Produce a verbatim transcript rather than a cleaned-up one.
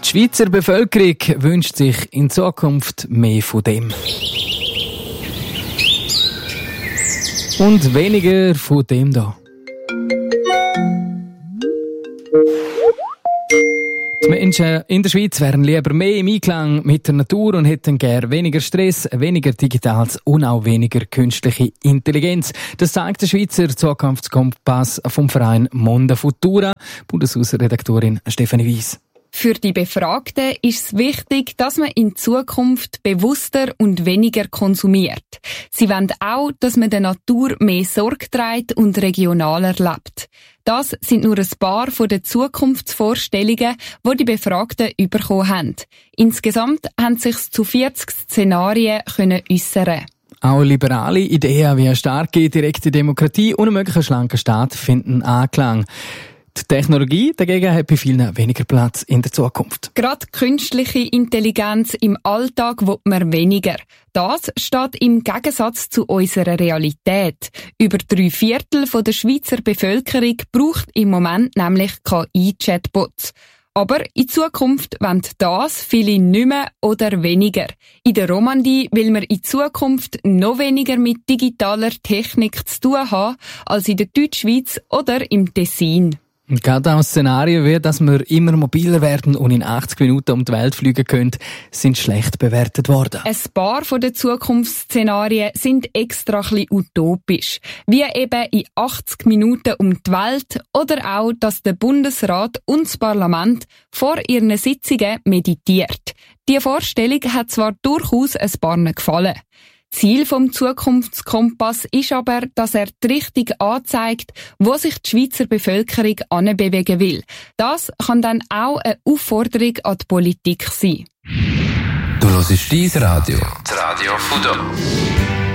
Schweizer Bevölkerung wünscht sich in Zukunft mehr von dem. Und weniger von dem da. Die Menschen in der Schweiz wären lieber mehr im Einklang mit der Natur und hätten gern weniger Stress, weniger Digitales und auch weniger künstliche Intelligenz. Das zeigt der Schweizer Zukunftskompass vom Verein Monde Futura. Bundeshausredaktorin Stefanie Weiss. Für die Befragten ist es wichtig, dass man in Zukunft bewusster und weniger konsumiert. Sie wollen auch, dass man der Natur mehr Sorge trägt und regionaler lebt. Das sind nur ein paar von den Zukunftsvorstellungen, die die Befragten bekommen haben. Insgesamt haben sich zu vierzig Szenarien können äussern. Auch liberale Ideen wie eine starke direkte Demokratie und ein möglicher schlanker Staat finden Anklang. Die Technologie dagegen hat bei vielen weniger Platz in der Zukunft. Gerade künstliche Intelligenz im Alltag will man weniger. Das steht im Gegensatz zu unserer Realität. Über drei Viertel der Schweizer Bevölkerung braucht im Moment nämlich K I-Chatbots. Aber in Zukunft wollen das viele nicht mehr oder weniger. In der Romandie will man in Zukunft noch weniger mit digitaler Technik zu tun haben als in der Deutschschweiz oder im Tessin. Gerade auch Szenarien wie, dass wir immer mobiler werden und in achtzig Minuten um die Welt fliegen können, sind schlecht bewertet worden. Ein paar von den Zukunftsszenarien sind extra ein bisschen utopisch. Wie eben in achtzig Minuten um die Welt oder auch, dass der Bundesrat und das Parlament vor ihren Sitzungen meditiert. Diese Vorstellung hat zwar durchaus ein paar gefallen. Ziel vom Zukunftskompass ist aber, dass er die Richtung anzeigt, wo sich die Schweizer Bevölkerung anbewegen will. Das kann dann auch eine Aufforderung an die Politik sein. Du hörst dein Radio. Das Radio von da.